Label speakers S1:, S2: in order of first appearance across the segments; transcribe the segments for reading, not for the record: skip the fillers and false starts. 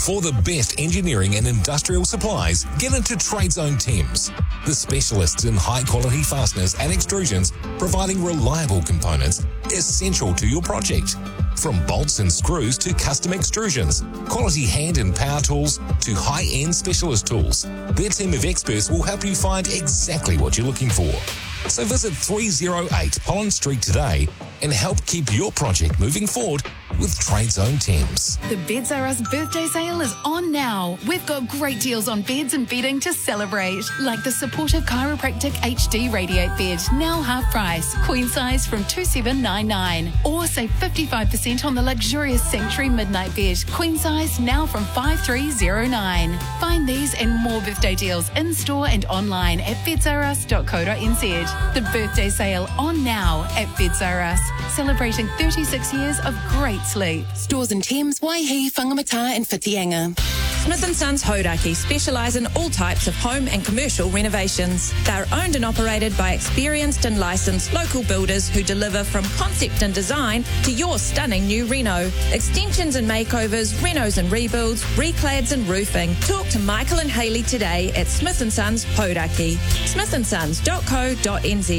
S1: For the best engineering and industrial supplies, get into TradeZone Thames, the specialists in high-quality fasteners and extrusions, providing reliable components essential to your project. From bolts and screws to custom extrusions, quality hand and power tools to high-end specialist tools, their team of experts will help you find exactly what you're looking for. So visit 308 Pollen Street today and help keep your project moving forward with TradeZone Thames.
S2: The Beds R Us birthday sale is on now. We've got great deals on beds and bedding to celebrate, like the supportive chiropractic HD Radiate bed, now half price, queen size from $2,799. Or save 55% on the luxurious Sanctuary Midnight bed, queen size now from $5,309. Find these and more birthday deals in store and online at bedsrus.co.nz. The birthday sale on now at Beds R Us, celebrating 36 years of great sleep.
S3: Stores in Thames, Waihi, Whangamata and Whitianga.
S4: Smith & Sons Hodaki specialise in all types of home and commercial renovations. They're owned and operated by experienced and licensed local builders who deliver from concept and design to your stunning new reno. Extensions and makeovers, renos and rebuilds, reclads and roofing. Talk to Michael and Hayley today at Smith & Sons Hodaki. smithandsons.co.nz.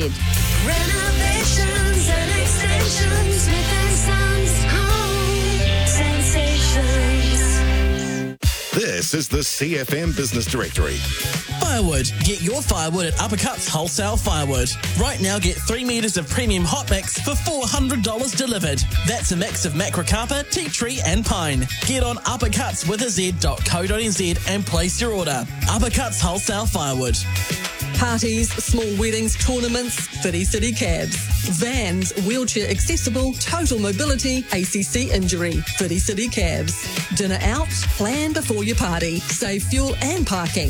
S5: Renovations and extensions, Smith & Sons Home Sensations.
S6: This is the CFM Business Directory.
S7: Firewood. Get your firewood at Uppercuts Wholesale Firewood. Right now, get 3 metres of premium hot mix for $400 delivered. That's a mix of macrocarpa, tea tree and pine. Get on uppercutswithaz.co.nz and place your order. Uppercuts Wholesale Firewood.
S8: Parties, small weddings, tournaments, City Cabs. Vans, wheelchair accessible, total mobility, ACC injury, City Cabs. Dinner out, plan before your party. Save fuel and parking.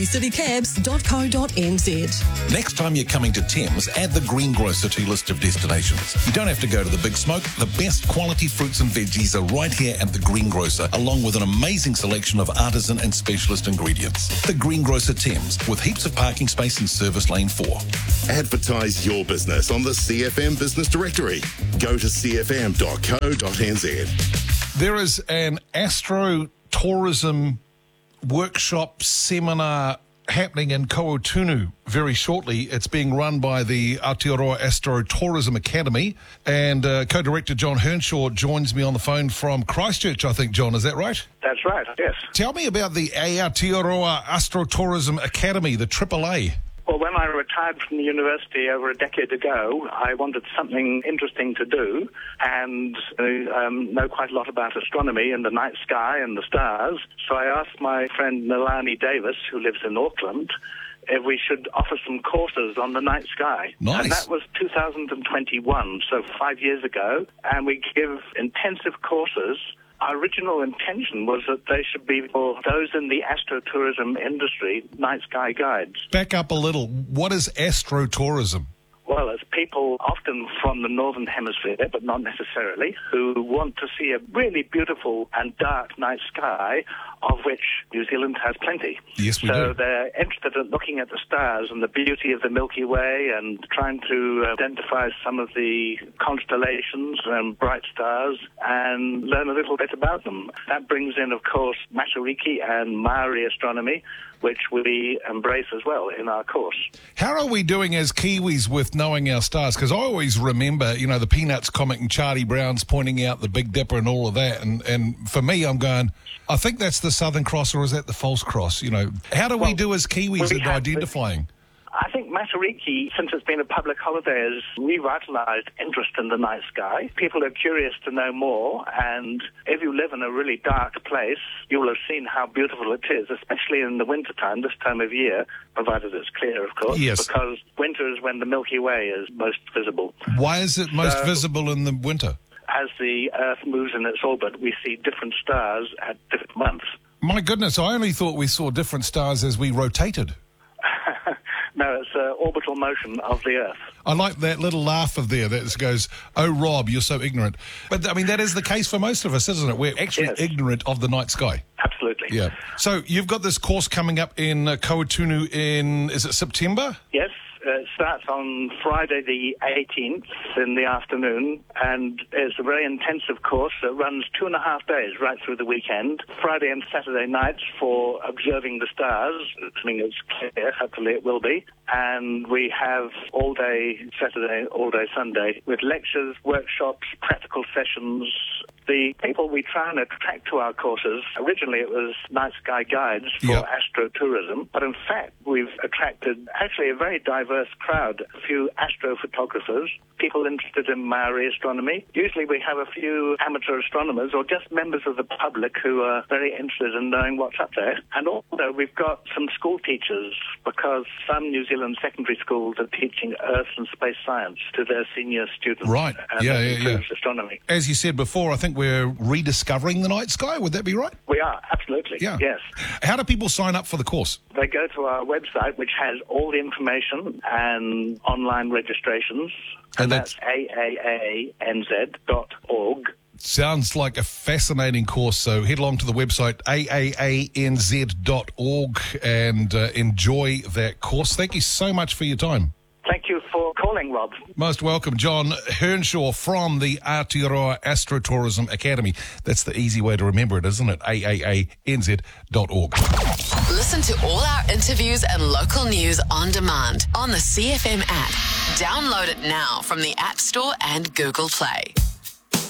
S8: citycabs.co.nz.
S9: Next time you're coming to Thames, add the Greengrocer to your list of destinations. You don't have to go to the big smoke. The best quality fruits and veggies are right here at the Greengrocer, along with an amazing selection of artisan and specialist ingredients. The Greengrocer Thames, with heaps of parking space in Service Lane 4.
S6: Advertise your business on the CFM Business Directory. Go to cfm.co.nz.
S10: There is an astro-tourism workshop seminar happening in Koutunu very shortly. It's being run by the Aotearoa Astro Tourism Academy, and co-director John Hernshaw joins me on the phone from Christchurch, I think, John. Is that right?
S11: That's right, yes.
S10: Tell me about the Aotearoa Astro Tourism Academy, the AAA.
S11: Well, when I retired from the university over a decade ago, I wanted something interesting to do and know quite a lot about astronomy and the night sky and the stars. So I asked my friend Nalani Davis, who lives in Auckland, if we should offer some courses on the night sky.
S10: Nice.
S11: And that was 2021, so 5 years ago. And we give intensive courses. Our original intention was that they should be for those in the astrotourism industry, night sky guides.
S10: Back up a little. What is astrotourism?
S11: Well, it's people often from the Northern Hemisphere, but not necessarily, who want to see a really beautiful and dark night sky, of which New Zealand has plenty.
S10: Yes, we
S11: So
S10: do.
S11: they're interested in looking at the stars and the beauty of the Milky Way and trying to identify some of the constellations and bright stars and learn a little bit about them. That brings in, of course, Matariki and Maori astronomy, which we embrace as well in our course.
S10: How are we doing as Kiwis with knowing our stars? Because I always remember, the Peanuts comic and Charlie Brown's pointing out the Big Dipper and all of that. And for me, I'm going, I think that's the Southern Cross, or is that the False Cross? How do we do as Kiwis in identifying?
S11: I think Matariki, since it's been a public holiday, has revitalized interest in the night sky. People are curious to know more, and if you live in a really dark place, you will have seen how beautiful it is, especially in the wintertime, this time of year, provided it's clear, of course.
S10: Yes.
S11: Because winter is when the Milky Way is most visible.
S10: Why is it most visible in the winter?
S11: As the Earth moves in its orbit, we see different stars at different months.
S10: My goodness, I only thought we saw different stars as we rotated.
S11: No, it's orbital motion of the Earth.
S10: I like that little laugh of there that goes, oh, Rob, you're so ignorant. But, that is the case for most of us, isn't it? We're actually ignorant of the night sky.
S11: Absolutely.
S10: Yeah. So you've got this course coming up in Koutunu is it September?
S11: Yes, It starts on Friday the 18th in the afternoon, and it's a very intensive course that runs 2.5 days right through the weekend. Friday and Saturday nights for observing the stars, assuming it's clear, hopefully it will be. And we have all day Saturday, all day Sunday, with lectures, workshops, practical sessions. The people we try and attract to our courses, originally it was night sky guides for astrotourism, but in fact we've attracted actually a very diverse crowd, a few astrophotographers, people interested in Maori astronomy. Usually we have a few amateur astronomers or just members of the public who are very interested in knowing what's up there. And also we've got some school teachers, because some New Zealand secondary schools are teaching Earth and space science to their senior students.
S10: Right,
S11: And that includes astronomy.
S10: As you said before, I think we're rediscovering the night sky. Would that be right?
S11: We are, absolutely, yes.
S10: How do people sign up for the course?
S11: They go to our website, which has all the information and online registrations, and that's aaanz.org.
S10: Sounds like a fascinating course, so head along to the website aaanz.org and enjoy that course. Thank you so much for your time.
S11: Thank you for calling, Rob.
S10: Most welcome, John Hearnshaw from the Aotearoa Astrotourism Academy. That's the easy way to remember it, isn't it? aaanz.org.
S3: Listen to all our interviews and local news on demand on the CFM app. Download it now from the App Store and Google Play.